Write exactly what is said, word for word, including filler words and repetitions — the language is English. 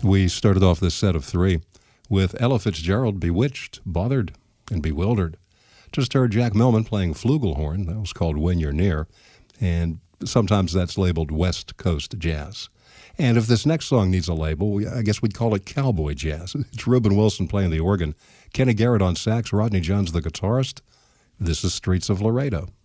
We started off this set of three with Ella Fitzgerald, Bewitched, Bothered, and Bewildered. Just heard Jack Millman playing flugelhorn. That was called When You're Near. And sometimes that's labeled West Coast jazz. And if this next song needs a label, I guess we'd call it cowboy jazz. It's Reuben Wilson playing the organ, Kenny Garrett on sax, Rodney Johns the guitarist. This is Streets of Laredo.